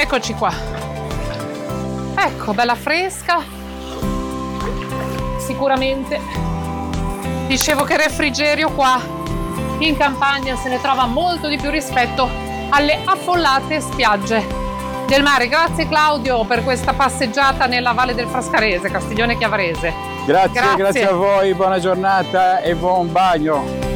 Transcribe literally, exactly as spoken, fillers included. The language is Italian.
Eccoci qua. Ecco, bella fresca. Sicuramente. Dicevo che refrigerio qua in campagna se ne trova molto di più rispetto alle affollate spiagge del mare. Grazie Claudio per questa passeggiata nella Valle del Frascarese, Castiglione Chiavarese. Grazie, grazie, grazie a voi, buona giornata e buon bagno.